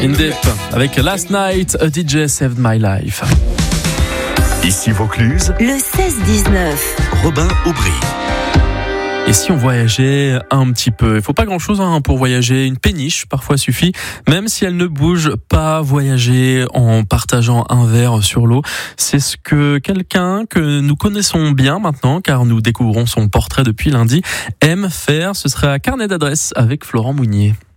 In Deep avec Last Night, a DJ Saved My Life. Ici Vaucluse, le 16-19. Robin Aubry. Et si on voyageait un petit peu, il faut pas grand-chose pour voyager, une péniche parfois suffit, même si elle ne bouge pas. Voyager en partageant un verre sur l'eau, c'est ce que quelqu'un que nous connaissons bien maintenant, car nous découvrons son portrait depuis lundi, aime faire. Ce serait à Carnet d'adresse avec Florent Mounier.